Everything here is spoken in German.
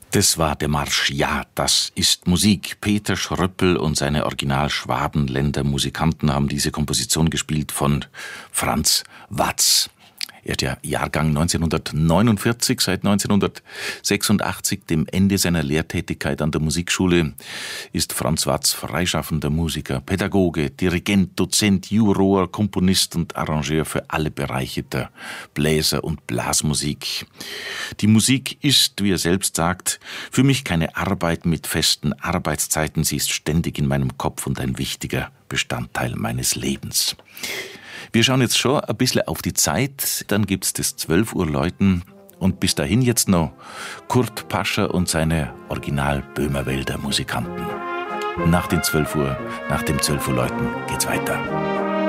Das war der Marsch Ja, das ist Musik. Peter Schröppel und seine Original-Schwabenländer Musikanten haben diese Komposition gespielt von Franz Watz. Er ist ja Jahrgang 1949, seit 1986, dem Ende seiner Lehrtätigkeit an der Musikschule, ist Franz Watz freischaffender Musiker, Pädagoge, Dirigent, Dozent, Juror, Komponist und Arrangeur für alle Bereiche der Bläser- und Blasmusik. Die Musik ist, wie er selbst sagt, für mich keine Arbeit mit festen Arbeitszeiten, sie ist ständig in meinem Kopf und ein wichtiger Bestandteil meines Lebens. Wir schauen jetzt schon ein bisschen auf die Zeit, dann gibt's das 12 Uhr Läuten und bis dahin jetzt noch Kurt Pascher und seine Original-Böhmerwälder Musikanten. Nach den 12 Uhr, nach dem 12 Uhr Läuten geht's weiter.